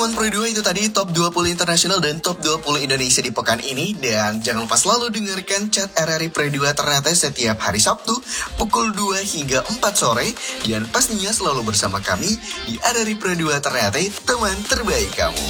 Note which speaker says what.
Speaker 1: teman Pro 2, itu tadi top 20 internasional dan top 20 Indonesia di pekan ini. Dan jangan lupa selalu dengarkan Chat RRI Pro 2 Ternate setiap hari Sabtu pukul 2 hingga 4 sore. Dan pastinya selalu bersama kami di RRI Pro 2 Ternate, teman terbaik kamu.